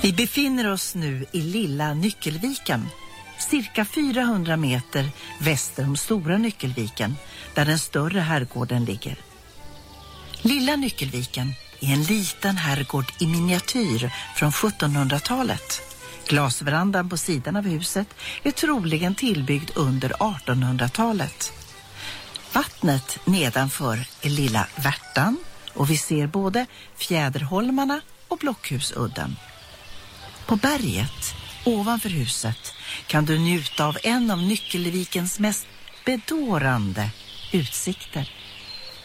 Vi befinner oss nu i lilla Nyckelviken, cirka 400 meter väster om stora Nyckelviken, där den större herrgården ligger. Lilla Nyckelviken är en liten herrgård i miniatyr från 1700-talet. Glasverandan på sidan av huset är troligen tillbyggd under 1800-talet. Vattnet nedanför är lilla Värtan och vi ser både Fjäderholmarna och Blockhusudden. På berget ovanför huset kan du njuta av en av Nyckelvikens mest bedårande utsikter.